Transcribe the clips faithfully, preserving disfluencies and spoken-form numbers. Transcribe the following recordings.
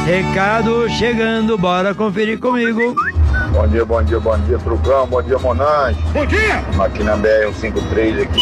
Recado chegando, bora conferir comigo. Bom dia, bom dia, bom dia, Trucão, bom dia, Monange. Bom dia! Aqui na B R cento e cinquenta e três aqui,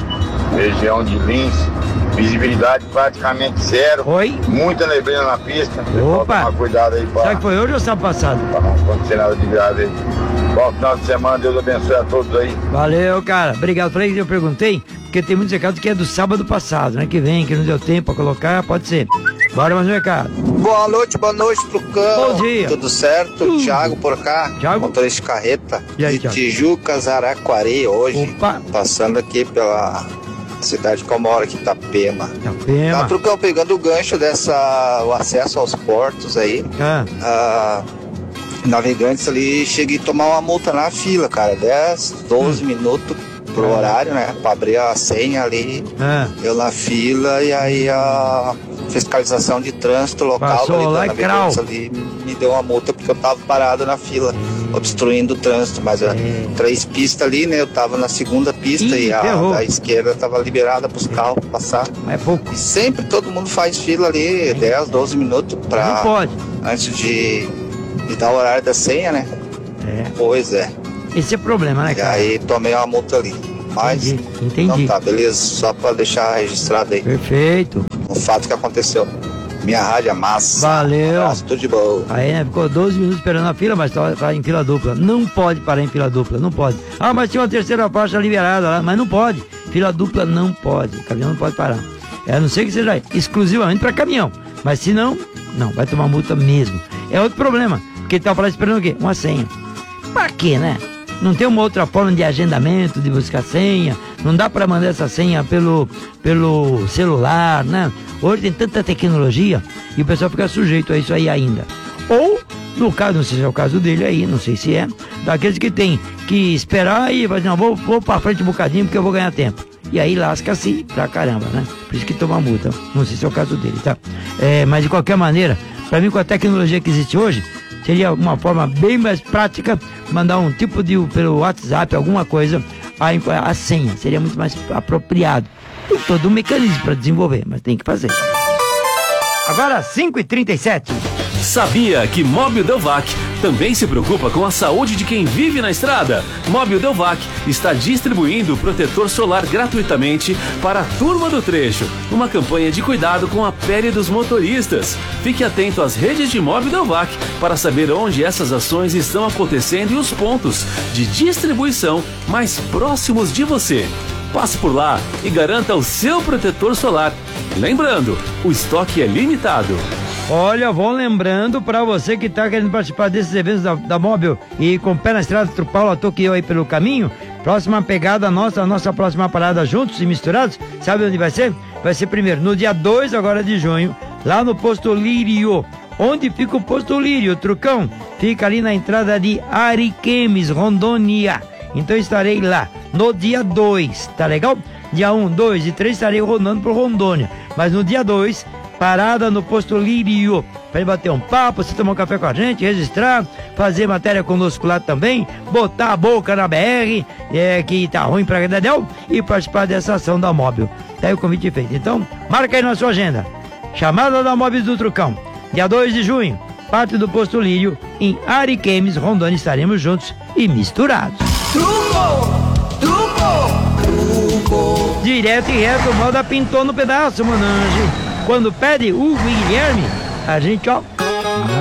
região de Lins, visibilidade praticamente zero. Oi? Muita neblina na pista. Opa! Tomar cuidado aí pra... Será que foi hoje ou sábado passado? Pra não acontecer nada de grave aí. Bom final de semana, Deus abençoe a todos aí. Valeu, cara. Obrigado. Falei que eu perguntei, porque tem muitos recados que é do sábado passado, né? Que vem, que não deu tempo pra colocar, pode ser. Bora mais um recado. Boa noite, boa noite, Trucão. Bom dia. Tudo certo? Tudo. Thiago por cá. Thiago? Motorista de carreta. E aí, de Thiago? Tijucas, Araquari hoje. Opa. Passando aqui pela cidade que eu moro aqui, Itapema. Itapema. Tá, Trucão, pegando o gancho dessa, o acesso aos portos aí. Ah. Ah, navegantes ali, cheguei a tomar uma multa na fila, cara. dez, doze Hum. minutos pro Ah. horário, né? Pra abrir a senha ali. Ah. Eu na fila e aí a fiscalização de trânsito local Passou ali, lá da e Navegantes crau. ali me deu uma multa porque eu tava parado na fila, obstruindo o trânsito, mas é. três pistas ali, né? Eu tava na segunda pista. Ih, e a ferrou. da esquerda tava liberada pros carros passar. É pouco. E sempre todo mundo faz fila ali, dez, doze minutos pra... Não pode. Antes de, de dar o horário da senha, né? É. Pois é. Esse é o problema, né, E cara? aí tomei uma multa ali. Mas, Entendi, entendi. então tá, beleza? Só pra deixar registrado aí Perfeito. o fato que aconteceu. Minha rádio é massa. Valeu. Um abraço, tudo de boa. Aí, né, ficou doze minutos esperando a fila, mas tá, tá em fila dupla. Não pode parar em fila dupla, não pode. Ah, mas tinha uma terceira faixa liberada lá, mas não pode. Fila dupla não pode, caminhão não pode parar. É, a não ser que seja exclusivamente para caminhão. Mas se não, não, vai tomar multa mesmo. É outro problema, porque ele tá esperando o quê? Uma senha. Pra quê, né? Não tem uma outra forma de agendamento, de buscar senha. Não dá para mandar essa senha pelo, pelo celular, né? Hoje tem tanta tecnologia e o pessoal fica sujeito a isso aí ainda. Ou, no caso, não sei se é o caso dele aí, não sei se é, daqueles que tem que esperar e vai dizer, não, vou, vou para frente um bocadinho porque eu vou ganhar tempo. E aí lasca-se pra caramba, né? Por isso que toma multa. Não sei se é o caso dele, tá? É, mas de qualquer maneira, para mim com a tecnologia que existe hoje, seria uma forma bem mais prática mandar um tipo de, pelo WhatsApp, alguma coisa, a, a senha. Seria muito mais apropriado. Tem todo um mecanismo para desenvolver, mas tem que fazer. Agora, cinco e trinta e sete. Sabia que Móbil Delvac também se preocupa com a saúde de quem vive na estrada? Móbil Delvac está distribuindo protetor solar gratuitamente para a turma do trecho. Uma campanha de cuidado com a pele dos motoristas. Fique atento às redes de Móbil Delvac para saber onde essas ações estão acontecendo e os pontos de distribuição mais próximos de você. Passe por lá e garanta o seu protetor solar. Lembrando, o estoque é limitado. Olha, vou lembrando para você que está querendo participar desses eventos da, da Móbil e com o pé na estrada, Paulo, toque eu aí pelo caminho. Próxima pegada nossa, a nossa próxima parada juntos e misturados, sabe onde vai ser? Vai ser primeiro no dia dois agora de junho, lá no Posto Lírio. Onde fica o Posto Lírio, Trucão? Fica ali na entrada de Ariquemes, Rondônia. Então estarei lá no dia dois, tá legal? Dia um, dois e três estarei rodando por Rondônia, mas no dia dois, parada no Posto Lírio, para ir bater um papo, você tomar um café com a gente, registrar, fazer matéria conosco lá também, botar a boca na B R, é, que tá ruim pra Dedéu, e participar dessa ação da Móbil. Tá aí o convite feito. Então, marca aí na sua agenda. Chamada da Móbil do Trucão, dia dois de junho, parte do Posto Lírio, em Ariquemes, Rondônia, estaremos juntos e misturados. Truco! Truco! Truco! Direto e reto, moda pintou no pedaço, Monange. Quando pede Hugo e Guilherme, a gente, ó,